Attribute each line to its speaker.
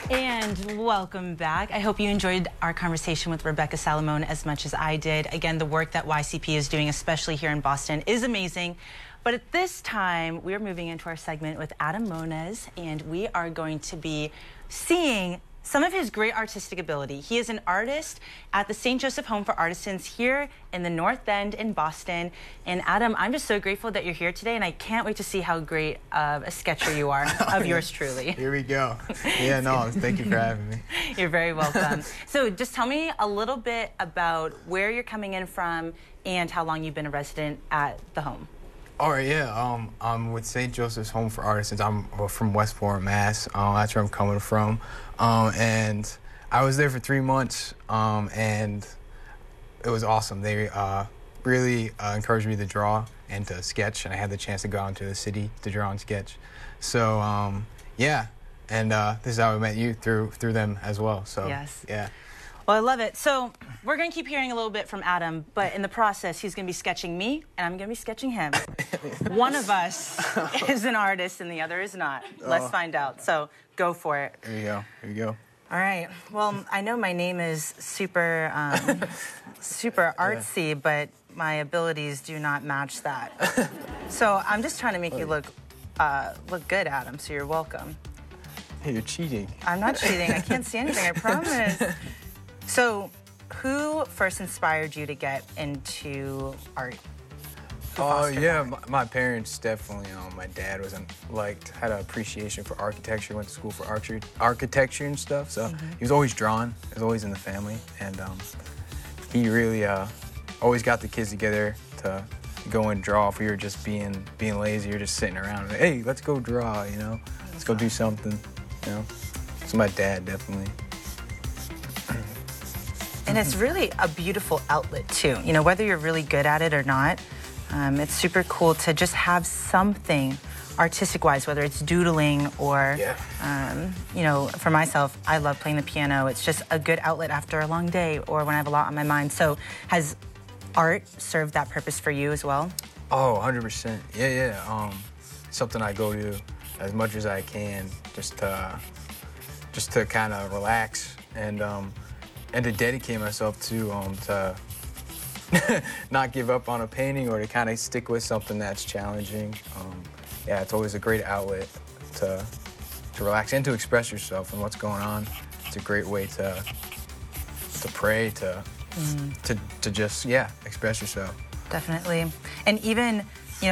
Speaker 1: And welcome back. I hope you enjoyed our conversation with Rebecca Salamone as much as I did. Again, the work that YCP is doing, especially here in Boston, is amazing. But at this time, we're moving into our segment with Adam Moniz, and we are going to be seeing some of his great artistic ability. He is an artist at the St. Joseph Home for Artisans here in the North End in Boston. And Adam, I'm just so grateful that you're here today, and I can't wait to see how great of a sketcher you are of yours truly.
Speaker 2: Here we go. Yeah, no, thank you for having me.
Speaker 1: You're very welcome. So just tell me a little bit about where you're coming in from and how long you've been a resident at the home.
Speaker 2: All right, yeah. I'm with St. Joseph's Home for Artisans. I'm from Westport, Mass. That's where I'm coming from. And I was there for 3 months, and it was awesome. They really encouraged me to draw and to sketch, and I had the chance to go out into the city to draw and sketch. So, yeah. And this is how I met you, through them as well. So,
Speaker 1: yes.
Speaker 2: Yeah.
Speaker 1: Well, I love it. So we're going to keep hearing a little bit from Adam, but in the process, he's going to be sketching me, and I'm going to be sketching him. One of us is an artist, and the other is not. Let's find out. So go for it.
Speaker 2: Here you go. Here you go.
Speaker 1: All right. Well, I know my name is super artsy, but my abilities do not match that. So I'm just trying to make you look good, Adam, so you're welcome.
Speaker 2: Hey, you're cheating.
Speaker 1: I'm not cheating. I can't see anything, I promise. So, who first inspired you to get into art?
Speaker 2: Oh, yeah, my parents definitely. My dad had an appreciation for architecture, went to school for architecture and stuff, so he was always drawing. It was always in the family, and he really always got the kids together to go and draw. If we were just being lazy or just sitting around, like, hey, let's go draw, you know? Let's go do something, you know? So my dad, definitely.
Speaker 1: And it's really a beautiful outlet, too. You know, whether you're really good at it or not, it's super cool to just have something artistic-wise, whether it's doodling or, you know, for myself, I love playing the piano. It's just a good outlet after a long day or when I have a lot on my mind. So has art served that purpose for you as well?
Speaker 2: Oh, 100%. Yeah. Something I go to as much as I can just to kind of relax and to dedicate myself to not give up on a painting or to kind of stick with something that's challenging. Yeah, it's always a great outlet to relax and to express yourself and what's going on. It's a great way to pray, to just, express yourself.
Speaker 1: Definitely. And even